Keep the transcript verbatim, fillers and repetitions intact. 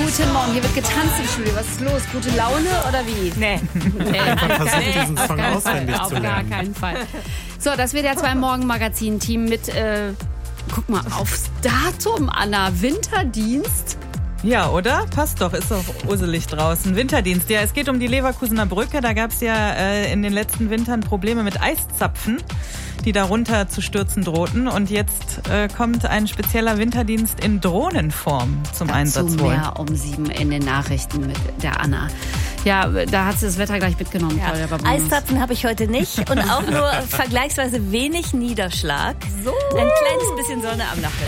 Guten Morgen, hier wird getanzt im Studio. Was ist los? Gute Laune oder wie? Nee. nee. Einfach versucht, diesen Song auswendig Fall, zu auf lernen. gar keinen Fall. So, das wird ja zwei Morgen-Magazin-Team mit, äh, guck mal, aufs Datum, Anna. Winterdienst. Ja, oder? Passt doch, ist doch uselig draußen. Winterdienst, ja, es geht um die Leverkusener Brücke. Da gab es ja äh, in den letzten Wintern Probleme mit Eiszapfen, die darunter zu stürzen drohten. Und jetzt äh, kommt ein spezieller Winterdienst in Drohnenform zum Dazu Einsatz wohl. mehr um sieben in den Nachrichten mit der Anna. Ja, da hat sie das Wetter gleich mitgenommen. Ja. Claudia Babunus. Eiszapfen habe ich heute nicht und auch nur vergleichsweise wenig Niederschlag. So. Ein kleines bisschen Sonne am Nachmittag.